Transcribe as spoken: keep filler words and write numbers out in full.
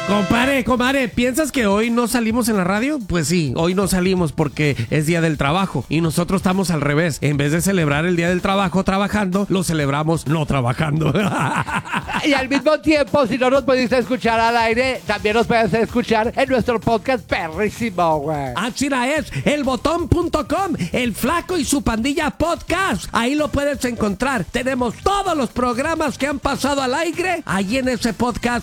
Compadre, compadre, ¿piensas que hoy no salimos en la radio? Pues sí, hoy no salimos porque es Día del Trabajo y nosotros estamos al revés. En vez de celebrar el Día del Trabajo trabajando, lo celebramos no trabajando. Y al mismo tiempo, si no nos pudiste escuchar al aire, también nos puedes escuchar en nuestro podcast perrísimo, güey. Así es, elbotón punto com, El Flaco y su Pandilla Podcast. Ahí lo puedes encontrar. Tenemos todos los programas que han pasado al aire ahí en ese podcast